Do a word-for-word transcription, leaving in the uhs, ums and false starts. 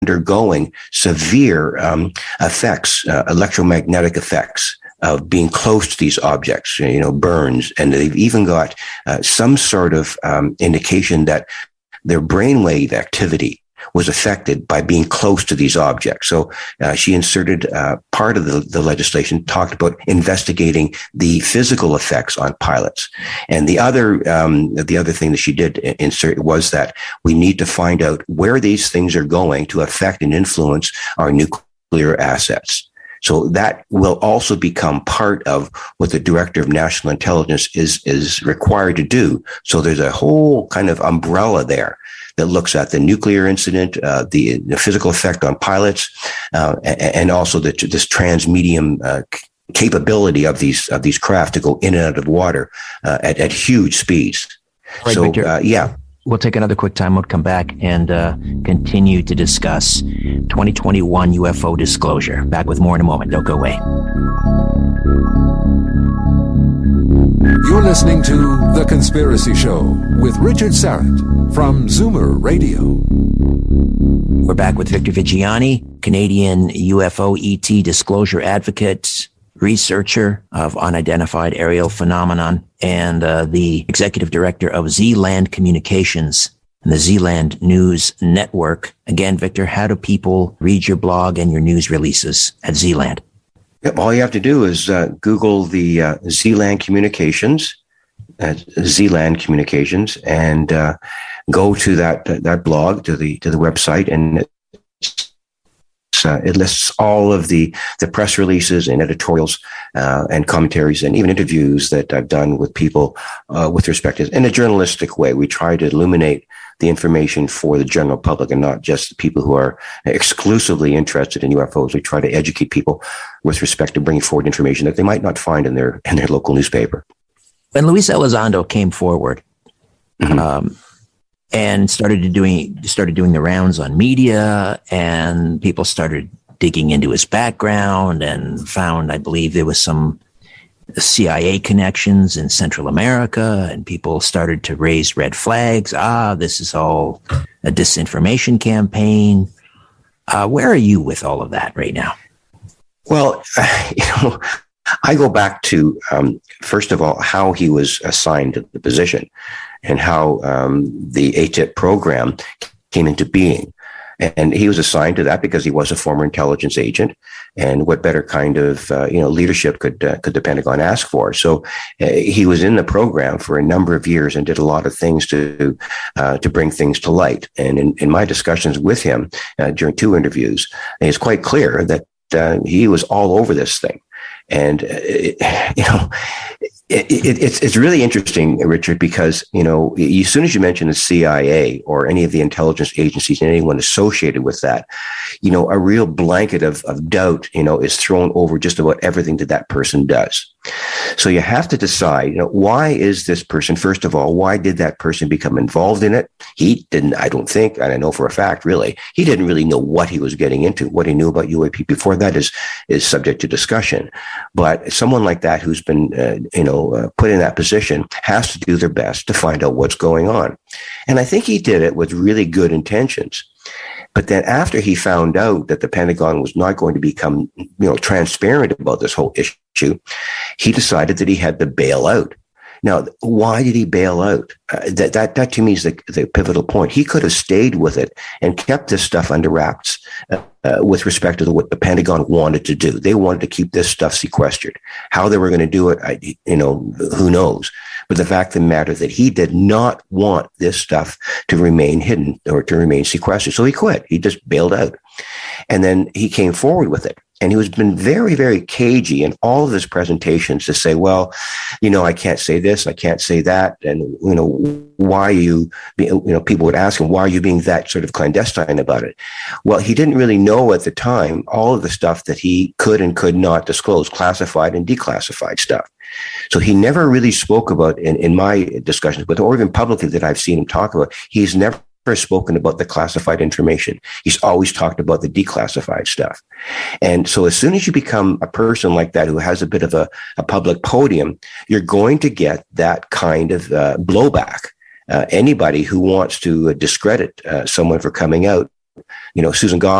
undergoing severe um, effects, uh, electromagnetic effects of being close to these objects, you know, burns. And they've even got uh, some sort of um, indication that their brainwave activity was affected by being close to these objects. So uh, she inserted uh, part of the, the legislation, talked about investigating the physical effects on pilots. And the other um, the other thing that she did insert was that we need to find out where these things are going to affect and influence our nuclear assets. So that will also become part of what the Director of National Intelligence is, is required to do. So there's a whole kind of umbrella there that looks at the nuclear incident, uh, the, the physical effect on pilots, uh, and also the, this transmedium uh, capability of these of these craft to go in and out of water uh, at, at huge speeds. Right, so, Victor, uh, yeah. We'll take another quick time. We'll come back and uh, continue to discuss twenty twenty-one U F O disclosure. Back with more in a moment. Don't go away. You're listening to The Conspiracy Show with Richard Syrett from Zoomer Radio. We're back with Victor Viggiani, Canadian U F O E T disclosure advocate, researcher of unidentified aerial phenomenon, and uh, the executive director of Z-Land Communications and the Z-Land News Network. Again, Victor, how do people read your blog and your news releases at Z-Land? Yep, all you have to do is uh, Google the uh, Z-Land Communications, uh, Z-Land Communications, and uh, go to that that blog, to the to the website, and Uh, it lists all of the, the press releases and editorials uh, and commentaries and even interviews that I've done with people uh, with respect to, in a journalistic way. We try to illuminate the information for the general public and not just the people who are exclusively interested in U F Os. We try to educate people with respect to bringing forward information that they might not find in their in their local newspaper. When Luis Elizondo came forward, mm-hmm. um, and started to doing started doing the rounds on media, and people started digging into his background and found, I believe, there was some C I A connections in Central America, and people started to raise red flags. Ah, this is all a disinformation campaign. Uh, where are you with all of that right now? Well, you know, I go back to, um, first of all, how he was assigned to the position and how um, the A T I P program came into being. And he was assigned to that because he was a former intelligence agent. And what better kind of uh, you know leadership could uh, could the Pentagon ask for? So uh, he was in the program for a number of years and did a lot of things to uh, to bring things to light. And in, in my discussions with him uh, during two interviews, it's quite clear that uh, he was all over this thing. And, uh, you know, it, it, it's it's really interesting, Richard, because, you know, as soon as you mention the C I A or any of the intelligence agencies and anyone associated with that, you know, a real blanket of, of doubt, you know, is thrown over just about everything that that person does. So you have to decide, you know, why is this person, first of all, why did that person become involved in it? He didn't, I don't think, and I know for a fact, really, he didn't really know what he was getting into. What he knew about U A P before that is, is subject to discussion. But someone like that who's been, uh, you know, uh, put in that position has to do their best to find out what's going on. And I think he did it with really good intentions. But then after he found out that the Pentagon was not going to become, you know, transparent about this whole issue, he decided that he had to bail out. Now, why did he bail out? Uh, that, that, that to me is the, the pivotal point. He could have stayed with it and kept this stuff under wraps uh, uh, with respect to the, what the Pentagon wanted to do. They wanted to keep this stuff sequestered. How they were going to do it, I, you know, who knows? But the fact of the matter is that he did not want this stuff to remain hidden or to remain sequestered. So he quit. He just bailed out. And then he came forward with it. And he has been very, very cagey in all of his presentations to say, well, you know, I can't say this, I can't say that. And, you know, why are you, you know, people would ask him, why are you being that sort of clandestine about it? Well, he didn't really know at the time all of the stuff that he could and could not disclose, classified and declassified stuff. So he never really spoke about, in, in my discussions with, or even publicly that I've seen him talk about, he's never spoken about the classified information. He's always talked about the declassified stuff. And so as soon as you become a person like that who has a bit of a, a public podium, you're going to get that kind of uh, blowback. Uh, anybody who wants to uh, discredit uh, someone for coming out you know, Susan Goff